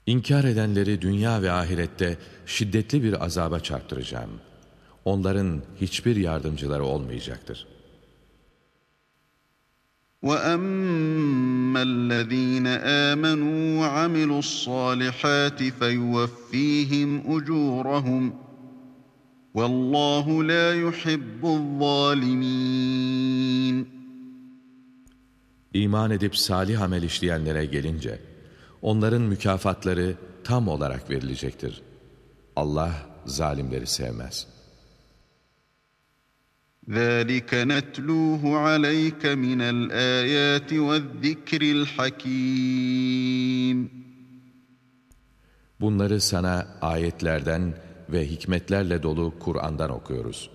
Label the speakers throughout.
Speaker 1: İnkar edenleri dünya ve ahirette şiddetli bir azaba çarptıracağım. Onların hiçbir yardımcıları olmayacaktır.
Speaker 2: وَأَمَّا الَّذ۪ينَ آمَنُوا وَعَمِلُوا الصَّالِحَاتِ فَيُوَفِّيهِمْ أُجُورَهُمْ وَاللّٰهُ لَا يُحِبُّ الظَّالِمِينَ.
Speaker 1: İman edip salih amel işleyenlere gelince, onların mükafatları tam olarak verilecektir. Allah zalimleri sevmez.
Speaker 2: ذَٰلِكَ نَتْلُوهُ عَلَيْكَ مِنَ الْآيَاتِ وَالذِّكْرِ الْحَكِيمِ.
Speaker 1: Bunları sana ayetlerden ve hikmetlerle dolu Kur'an'dan okuyoruz.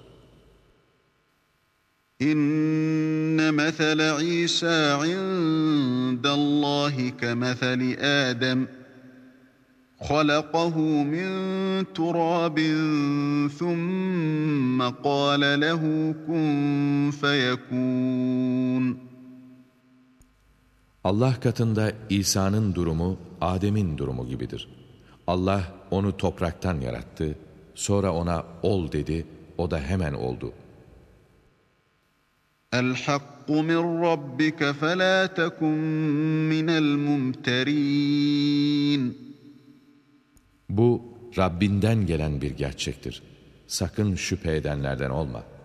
Speaker 2: İnne mesele İsa indallahi kemeseli Adem. خَلَقَهُ مِنْ تُرَابٍ ثُمَّ قَالَ لَهُ كُنْ فَيَكُونُ.
Speaker 1: Allah katında İsa'nın durumu Adem'in durumu gibidir. Allah onu topraktan yarattı, sonra ona ol dedi, o da hemen oldu.
Speaker 2: الْحَقُّ مِنْ رَبِّكَ فَلَا تَكُنْ مِنَ الْمُمْتَرِينَ.
Speaker 1: Bu Rabbinden gelen bir gerçektir. Sakın şüphe edenlerden olma.